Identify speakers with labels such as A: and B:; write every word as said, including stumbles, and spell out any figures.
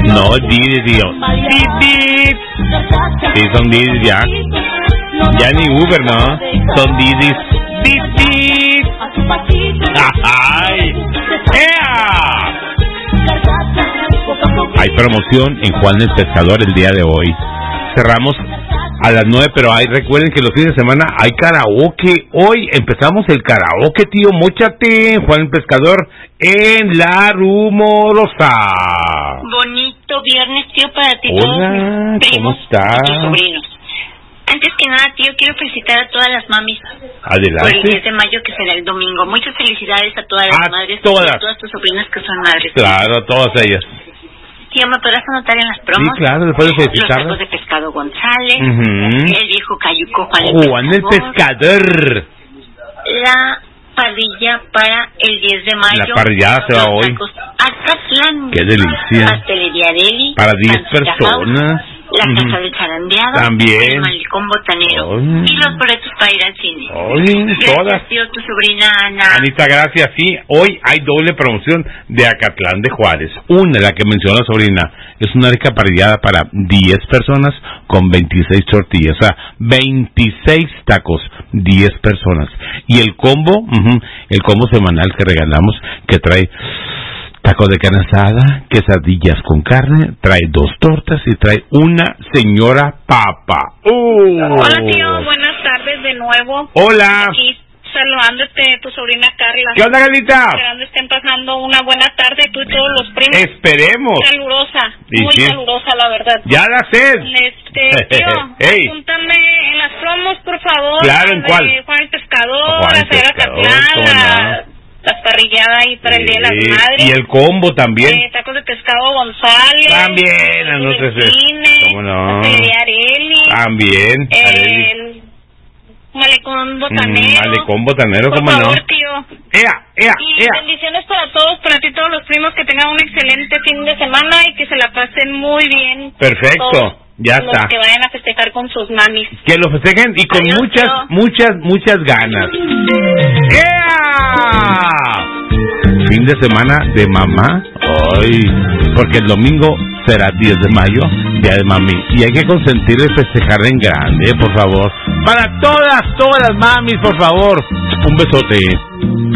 A: No, Didi, tío. Didi. Sí, son Didi ya. Ya ni Uber, ¿no? Son Didis. Didi. ¡Ay! ¡Ea! Hay promoción en Juan el Pescador el día de hoy. Cerramos a las nueve, pero hay, recuerden que los fines de semana hay karaoke. Hoy empezamos el karaoke, tío. Móchate, Juan el Pescador, en La Rumorosa.
B: Bonito viernes, tío, para ti.
A: Hola,
B: todos
A: ¿cómo estás?
B: Y tus sobrinos. Antes que nada, tío, quiero felicitar a todas las mamis.
A: Adelante.
B: Por el diez de mayo, que será el domingo. Muchas felicidades a todas las
A: a
B: madres.
A: Todas.
B: Y a todas tus sobrinas que son madres.
A: Claro, a todas ellas.
B: Tío, ¿me podrás anotar en las promos?
A: Sí, claro, después de felicitar.
B: Los tacos de pescado González,
A: uh-huh.
B: el viejo cayuco Juan el
A: Juan el Pescador.
B: La parrilla para el diez de mayo.
A: La parrillada se va hoy.
B: Acatlán.
A: Qué delicia.
B: Pastelería Deli.
A: Para diez personas.
B: La
A: uh-huh.
B: casa del charandeado.
A: También.
B: El malecón botanero.
A: Oh.
B: Y los boletos para ir al cine.
A: Oye, todas.
B: Gracias, tío, tu sobrina Ana.
A: Anita, gracias. Sí, hoy hay doble promoción de Acatlán de Juárez. Una, la que mencionó la sobrina, es una rica parrillada para diez personas con veintiséis tortillas. O sea, veintiséis tacos, diez personas. Y el combo, uh-huh, el combo semanal que regalamos, que trae tacos de carne asada, quesadillas con carne, trae dos tortas y trae una señora papa. ¡Oh!
C: Hola, tío, buenas tardes de nuevo.
A: Hola.
C: Aquí saludándote, tu sobrina Carla.
A: ¿Qué onda, Carlita?
C: Esperando estén pasando una buena tarde tú y todos los primos.
A: Esperemos.
C: Calurosa,
A: ¿Y
C: muy
A: sí?
C: calurosa, la verdad.
A: Ya la sé.
C: Este, tío,
A: hey.
C: apúntame en las promos, por favor.
A: Claro, ¿en cuál?
C: De Juan el Pescador,
A: Juan el
C: la Cera
A: Pescador,
C: Catlán,
A: ¿cómo
C: la, la parrillada ahí para el Día de las
A: Sí,
C: Madres.
A: y el combo también.
C: Eh, tacos de pescado González.
A: También, a nosotros. ¿Cómo no?
C: Pastelería Areli.
A: También. Areli.
C: El malecón botanero.
A: Mm, malecón botanero,
C: por
A: ¿cómo
C: favor,
A: no?
C: tío.
A: ¡Ea, ea,
C: Y
A: ea!
C: bendiciones para todos, para ti todos los primos, que tengan un excelente fin de semana y que se la pasen muy bien.
A: Perfecto,
C: Todos
A: ya
C: los
A: está.
C: que vayan a festejar con sus mamis.
A: Que lo festejen y con
C: Adiós,
A: muchas,
C: tío.
A: muchas, muchas ganas. ¡Ea! Fin de semana de mamá. Ay, porque el domingo será diez de mayo, día de mami. Y hay que consentir y festejar en grande, por favor. Para todas, todas las mamis, por favor. Un besote.